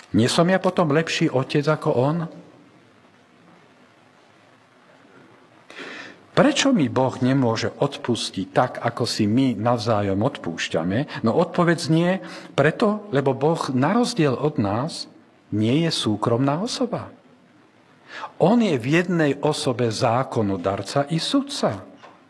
Nie som ja potom lepší otec ako on? Prečo mi Boh nemôže odpustiť tak, ako si my navzájom odpúšťame? No odpoveď nie, preto, lebo Boh na rozdiel od nás nie je súkromná osoba. On je v jednej osobe zákonodarca i sudca.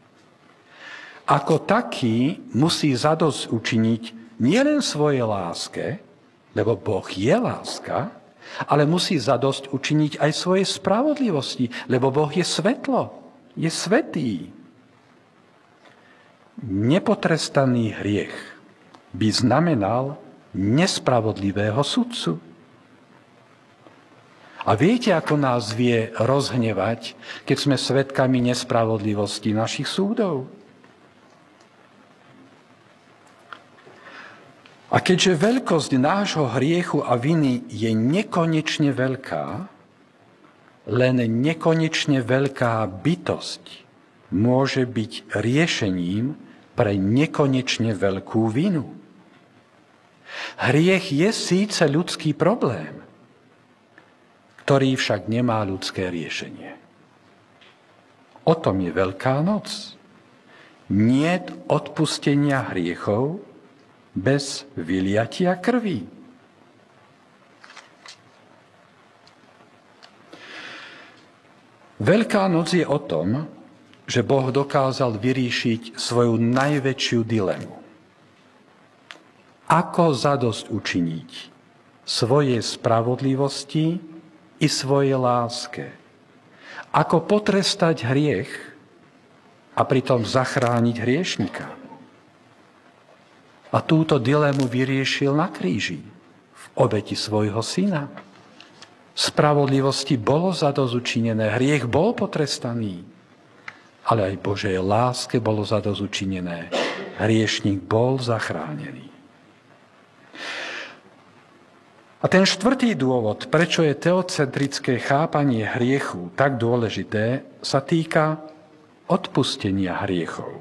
Ako taký musí zadosť učiniť nielen svojej láske, lebo Boh je láska, ale musí zadosť učiniť aj svojej spravodlivosti, lebo Boh je svetlo, je svätý. Nepotrestaný hriech by znamenal nespravodlivého sudcu. A viete, ako nás vie rozhnevať, keď sme svedkami nespravodlivosti našich súdov? A keďže veľkosť nášho hriechu a viny je nekonečne veľká, len nekonečne veľká bytosť môže byť riešením pre nekonečne veľkú vinu. Hriech je síce ľudský problém, ktorý však nemá ľudské riešenie. O tom je Veľká noc. Niet odpustenia hriechov bez vyliatia krvi. Veľká noc je o tom, že Boh dokázal vyriešiť svoju najväčšiu dilemu. Ako zadosť učiniť svojej spravodlivosti i svojej láske. Ako potrestať hriech a pritom zachrániť hriešnika. A túto dilemu vyriešil na kríži v obeti svojho syna. Spravodlivosti bolo zadozučinené, hriech bol potrestaný, ale aj Božej láske bolo zadozučinené. Hriešnik bol zachránený. A ten štvrtý dôvod, prečo je teocentrické chápanie hriechu tak dôležité, sa týka odpustenia hriechov.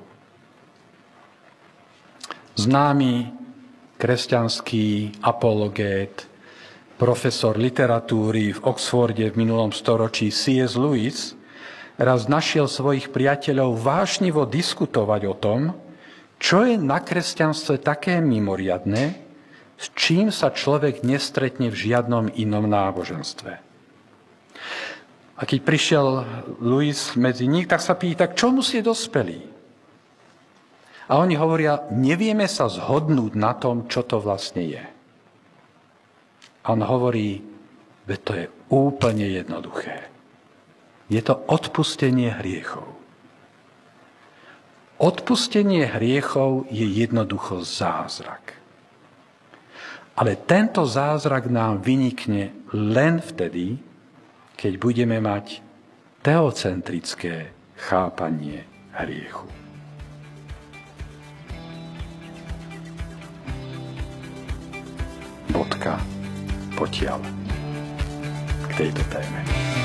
Známy kresťanský apologét, profesor literatúry v Oxforde v minulom storočí C.S. Lewis raz našiel svojich priateľov vášnivo diskutovať o tom, čo je na kresťanstve také mimoriadne, s čím sa človek nestretne v žiadnom inom náboženstve. A keď prišiel Lewis medzi nich, tak sa pýta, k čomu ste dospeli? A oni hovoria, nevieme sa zhodnúť na tom, čo to vlastne je. A on hovorí, veď to je úplne jednoduché. Je to odpustenie hriechov. Odpustenie hriechov je jednoducho zázrak. Ale tento zázrak nám vynikne len vtedy, keď budeme mať teocentrické chápanie hriechu. Bodka potiaľ k tejto téme.